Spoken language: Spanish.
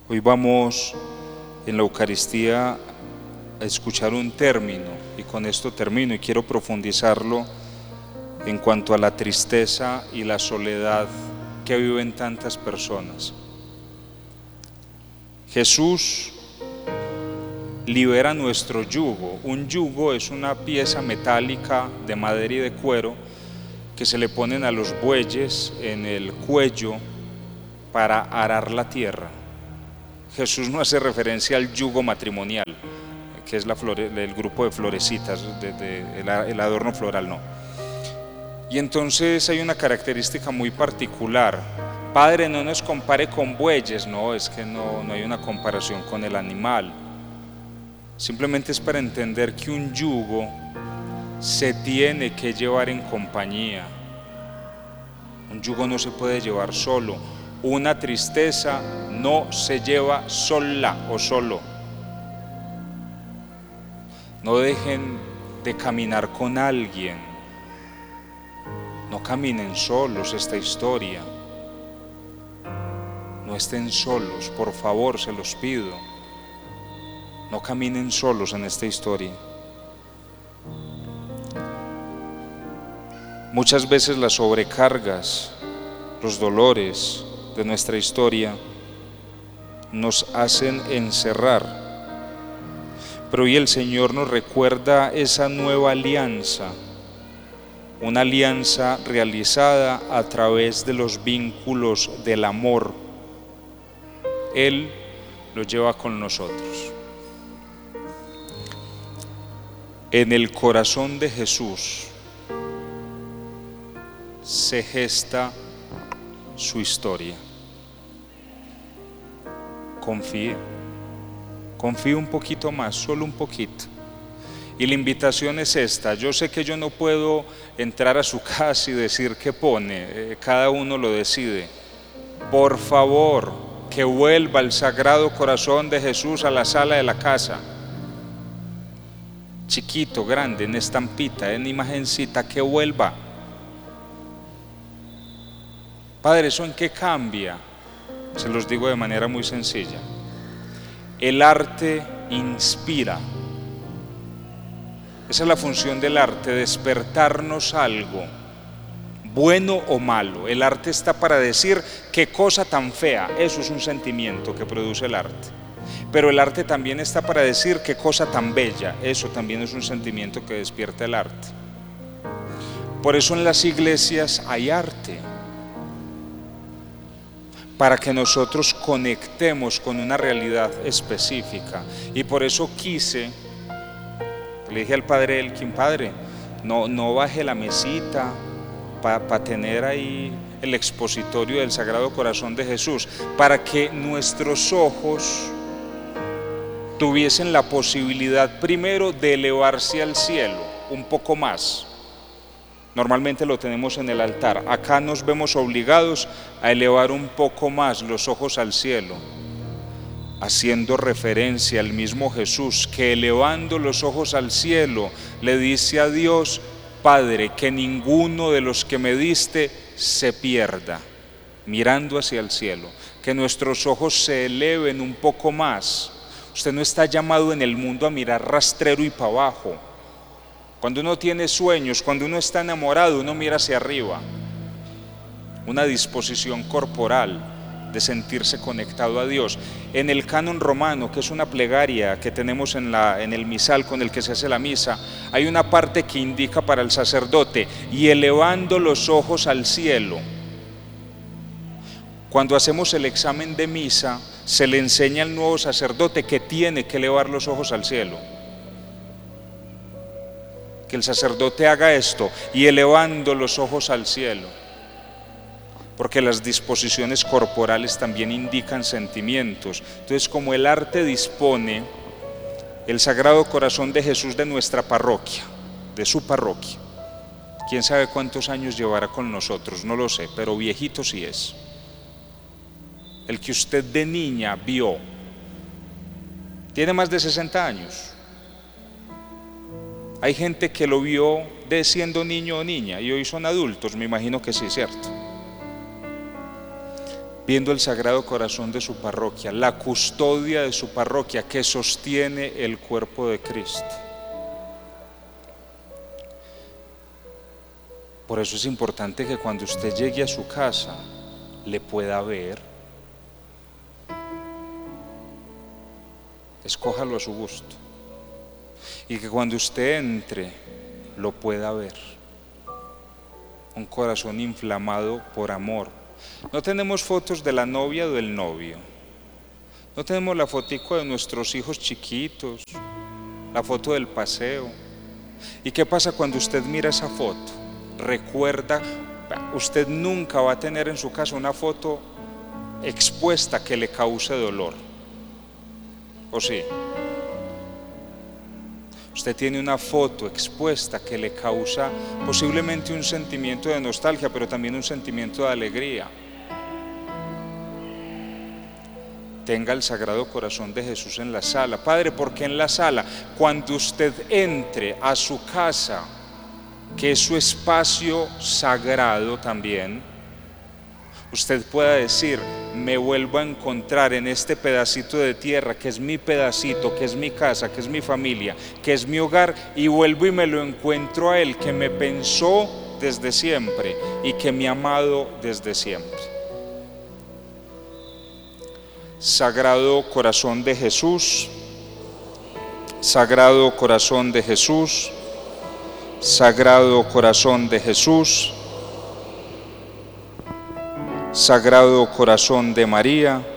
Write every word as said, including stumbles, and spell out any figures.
Hoy vamos en la Eucaristía a escuchar un término, y con esto termino y quiero profundizarlo en cuanto a la tristeza y la soledad que viven tantas personas. Jesús libera nuestro yugo. Un yugo es una pieza metálica de madera y de cuero que se le ponen a los bueyes en el cuello para arar la tierra. Jesús no hace referencia al yugo matrimonial, que es la flore, el grupo de florecitas, de, de, el, el adorno floral, no. Y entonces hay una característica muy particular. Padre, no nos compare con bueyes. No, es que no, no hay una comparación con el animal. Simplemente es para entender que un yugo se tiene que llevar en compañía. Un yugo no se puede llevar solo. Una tristeza no se lleva sola o solo. No dejen de caminar con alguien. No caminen solos esta historia. No estén solos, por favor, se los pido. No caminen solos en esta historia. Muchas veces las sobrecargas, los dolores de nuestra historia nos hacen encerrar, pero hoy el Señor nos recuerda esa nueva alianza, una alianza realizada a través de los vínculos del amor. Él lo lleva con nosotros. En el corazón de Jesús se gesta su historia. Confíe, confíe un poquito más, solo un poquito. Y la invitación es esta. Yo sé que yo no puedo entrar a su casa y decir qué pone, eh, cada uno lo decide. Por favor, que vuelva el Sagrado Corazón de Jesús a la sala de la casa. Chiquito, grande, en estampita, en imagencita, que vuelva. Padre, ¿eso en qué cambia? Se los digo de manera muy sencilla. El arte inspira. Esa es la función del arte, despertarnos algo, bueno o malo. El arte está para decir qué cosa tan fea. Eso es un sentimiento que produce el arte. Pero el arte también está para decir qué cosa tan bella. Eso también es un sentimiento que despierta el arte. Por eso en las iglesias hay arte, para que nosotros conectemos con una realidad específica. Y por eso quise, le dije al padre Elkin, padre, no, no baje la mesita para pa tener ahí el expositorio del Sagrado Corazón de Jesús, para que nuestros ojos tuviesen la posibilidad primero de elevarse al cielo un poco más. Normalmente lo tenemos en el altar. Acá nos vemos obligados a elevar un poco más los ojos al cielo, haciendo referencia al mismo Jesús, que elevando los ojos al cielo le dice a Dios: Padre, que ninguno de los que me diste se pierda, mirando hacia el cielo, que nuestros ojos se eleven un poco más. Usted no está llamado en el mundo a mirar rastrero y para abajo. Cuando uno tiene sueños, cuando uno está enamorado, uno mira hacia arriba. Una disposición corporal de sentirse conectado a Dios. En el canon romano, que es una plegaria que tenemos en, la, en el misal con el que se hace la misa, hay una parte que indica para el sacerdote: y elevando los ojos al cielo. Cuando hacemos el examen de misa, se le enseña al nuevo sacerdote que tiene que elevar los ojos al cielo. Que el sacerdote haga esto, y elevando los ojos al cielo, porque las disposiciones corporales también indican sentimientos. Entonces, como el arte dispone el Sagrado Corazón de Jesús de nuestra parroquia, de su parroquia, quién sabe cuántos años llevará con nosotros, no lo sé, pero viejito sí es. El que usted de niña vio tiene más de sesenta años. Hay gente que lo vio de siendo niño o niña y hoy son adultos, me imagino que sí, ¿cierto? viendo el Sagrado Corazón de su parroquia, la custodia de su parroquia que sostiene el cuerpo de Cristo. Por eso es importante que cuando usted llegue a su casa le pueda ver. Escójalo a su gusto. Y que cuando usted entre lo pueda ver. Un corazón inflamado por amor. No tenemos fotos de la novia o del novio. No tenemos la fotico de nuestros hijos chiquitos, la foto del paseo. ¿Y qué pasa cuando usted mira esa foto? Recuerda, usted nunca va a tener en su casa una foto expuesta que le cause dolor. ¿O sí? Usted tiene una foto expuesta que le causa posiblemente un sentimiento de nostalgia, pero también un sentimiento de alegría. Tenga el Sagrado Corazón de Jesús en la sala. Padre, ¿por qué en la sala? Cuando usted entre a su casa, que es su espacio sagrado también, usted pueda decir: me vuelvo a encontrar en este pedacito de tierra que es mi pedacito, que es mi casa, que es mi familia, que es mi hogar, y vuelvo y me lo encuentro a Él, que me pensó desde siempre y que me ha amado desde siempre. Sagrado Corazón de Jesús, Sagrado Corazón de Jesús, Sagrado Corazón de Jesús, Sagrado Corazón de María,